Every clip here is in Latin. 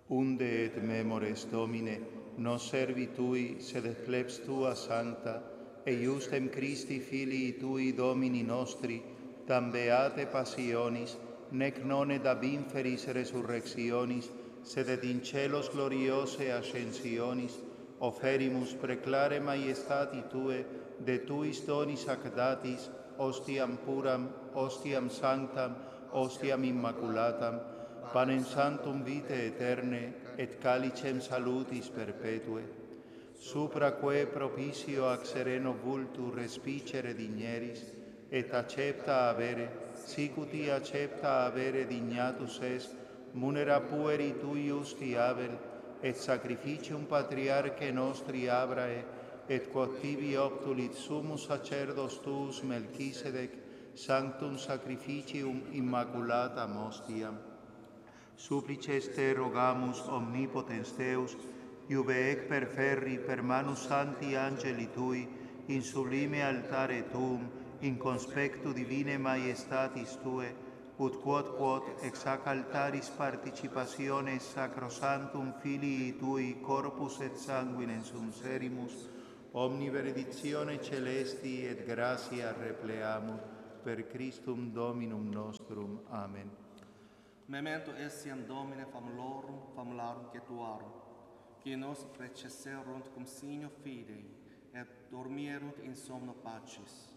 Unde et memores Domine, nos servi Tui, sed plebs Tua sancta, e iustem Christi Filii Tui Domini nostri, tam beate passionis, nec non ed ab inferis resurrectionis, sed et in celos gloriose ascensionis, oferimus preclare maiestati Tue, de Tuis donis ac datis, ostiam puram, ostiam sanctam, ostiam immaculatam, panem sanctum vitae aeterne, et calicem salutis perpetue, supra quae propicio ac sereno vultu respicere digneris, et accepta avere, sicuti accepta avere dignatus est, munera pueri Tui justi Abel, et sacrificium patriarche nostri Abrae, et quod tibi obtulit summus sacerdos tuus Melchisedec, sanctum sacrificium immaculatam ostiam. Supplices te rogamus, omnipotens Deus, iube ec per ferri per manus santi angeli Tui, in sublime altare Tuum, in conspectu divine maiestatis Tue, ut quod ex hac altaris participationes sacrosantum Filii Tui corpus et sanguinem sumserimus, omni benedictione celesti et gratia repleamur, per Christum Dominum nostrum. Amen. Memento essiam Domine famularum cetuarum, qui nos recesserunt cum signo fidei, et dormierunt in somno pacis.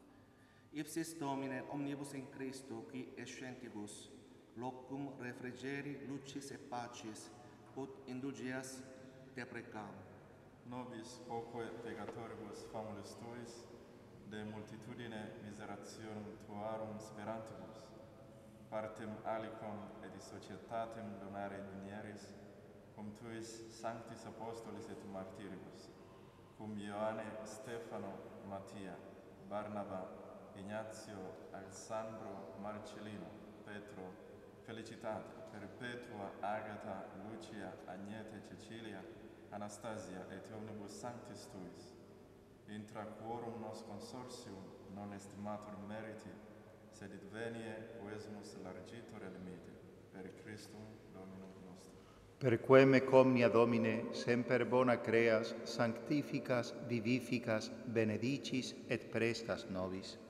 Ipsis Domine omnibus in Christo, qui escentibus, locum refrigeri lucis et pacis, ut indulgias te precam. Nobis quoque peccatoribus famulis Tuis, de multitudine miserationem Tuarum sperantibus, partem alicum et societatem donare dinieris, cum Tuis sanctis apostolis et martiribus, cum Ioanne, Stefano, Mattia, Barnaba, Ignazio, Alessandro, Marcellino, Petro, Felicitate, Perpetua, Agata, Lucia, Agnete, Cecilia, Anastasia et omnibus sanctis Tuis, intra quorum nos consortium non estimator meriti, sed it venie quesmus largitor admite, per Christum Dominum nostrum. Per quem ec omnia Domine, semper bona creas, sanctificas, vivificas, benedicis et prestas nobis.